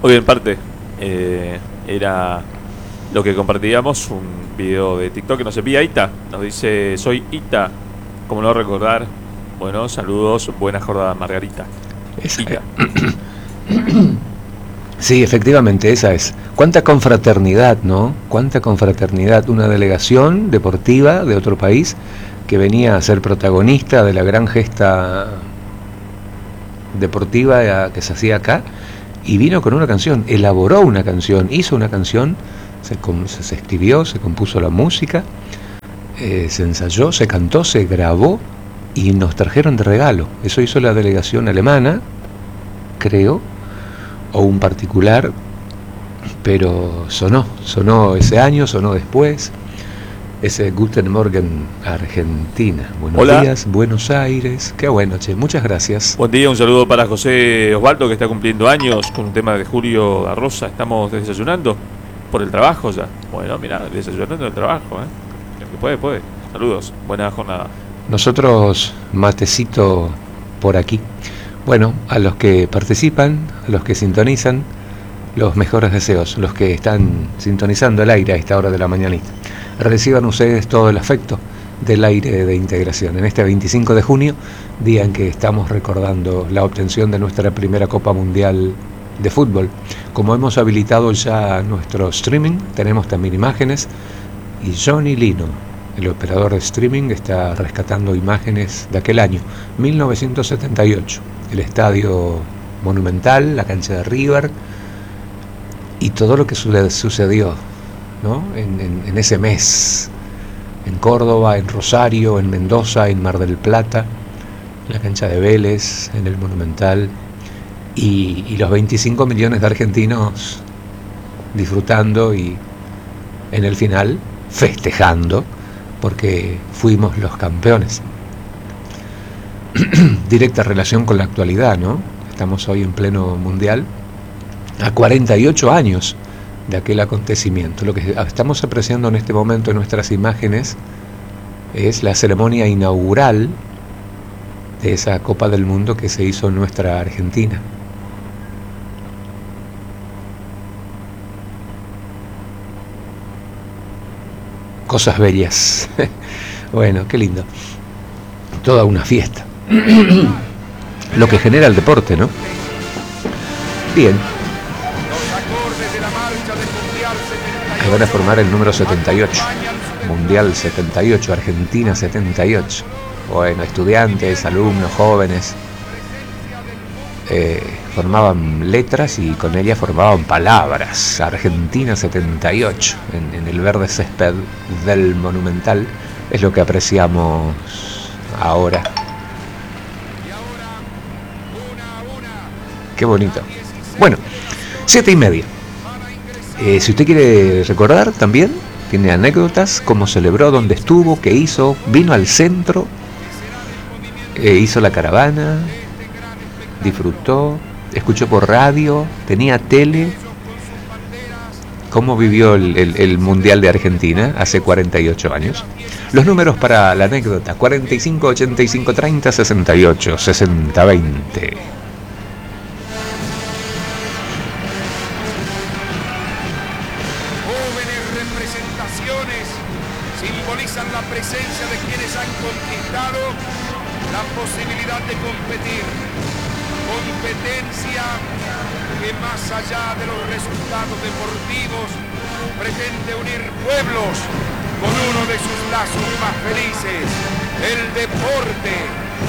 Hoy en parte era lo que compartíamos, un video de TikTok que nos envía Ita. Nos dice, soy Ita, como no recordar. Bueno, saludos, buena jornada Margarita. Ita. Sí, efectivamente, esa es. Cuánta confraternidad, ¿no? Cuánta confraternidad. Una delegación deportiva de otro país que venía a ser protagonista de la gran gesta deportiva que se hacía acá, y vino con una canción, elaboró una canción, hizo una canción, se escribió, se compuso la música, se ensayó, se cantó, se grabó y nos trajeron de regalo. Eso hizo la delegación alemana, creo, o un particular, pero sonó ese año, sonó después. Ese Guten Morgen Argentina. Buenos Hola. días, Buenos Aires. Qué bueno, che. Muchas gracias. Buen día, un saludo para José Osvaldo, que está cumpliendo años con un tema de Julio da Rosa. Estamos desayunando por el trabajo ya. Bueno, mira, desayunando en el trabajo, El que puede. Saludos, buena jornada. Nosotros, matecito por aquí. Bueno, a los que participan, a los que sintonizan, los mejores deseos, los que están sintonizando el aire a esta hora de la mañanita. Reciban ustedes todo el afecto del aire de integración. En este 25 de junio, día en que estamos recordando la obtención de nuestra primera Copa Mundial de Fútbol. Como hemos habilitado ya nuestro streaming, tenemos también imágenes, y Johnny Lino, el operador de streaming, está rescatando imágenes de aquel año, 1978. El estadio Monumental, la cancha de River, y todo lo que sucedió, ¿no? en ese mes, en Córdoba, en Rosario, en Mendoza, en Mar del Plata, la cancha de Vélez, en el Monumental, y los 25 millones de argentinos disfrutando y en el final festejando porque fuimos los campeones. Directa relación con la actualidad, ¿no? Estamos hoy en pleno mundial, a 48 años de aquel acontecimiento. Lo que estamos apreciando en este momento en nuestras imágenes es la ceremonia inaugural de esa Copa del Mundo que se hizo en nuestra Argentina. Cosas bellas. Bueno, qué lindo. Toda una fiesta. Lo que genera el deporte, ¿no? Bien. Que van a formar el número 78, Mundial 78, Argentina 78. Bueno, estudiantes, alumnos, jóvenes, formaban letras y con ellas formaban palabras. Argentina 78, en el verde césped del Monumental, es lo que apreciamos ahora. Qué bonito. Bueno, 7:30. Si usted quiere recordar también, tiene anécdotas, cómo celebró, dónde estuvo, qué hizo, vino al centro, hizo la caravana, disfrutó, escuchó por radio, tenía tele, cómo vivió el Mundial de Argentina hace 48 años. Los números para la anécdota: 45 85 30 68 60 20. Simbolizan la presencia de quienes han conquistado la posibilidad de competir. Competencia que más allá de los resultados deportivos pretende unir pueblos con uno de sus lazos más felices, el deporte.